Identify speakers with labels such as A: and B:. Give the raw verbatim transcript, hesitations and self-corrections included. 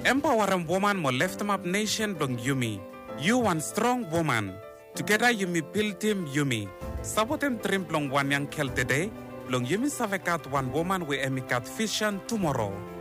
A: Empowering woman mo left map nation dong Yumi. You one strong woman. Together Yumi build team Yumi. Sabotem trim long one young kel today. Long Yumi savekat one woman we emikat vision tomorrow.